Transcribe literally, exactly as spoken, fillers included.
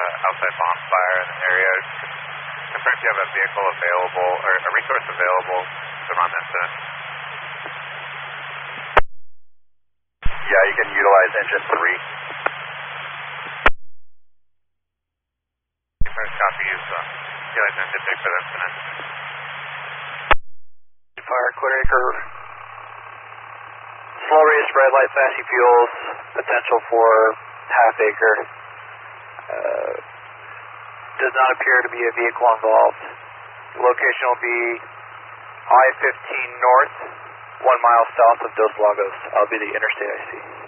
outside bonfire in the area. Confirm if you have a vehicle available, or a resource available to run the incident. Yeah, you can utilize engine three. First copy is uh, utilize engine three for the incident. Fire Quadacre. Slow race, red light, flashy fuels, potential for half acre. Uh, does not appear to be a vehicle involved. The location will be I fifteen north, one mile south of Dos Lagos. I'll be the interstate I C.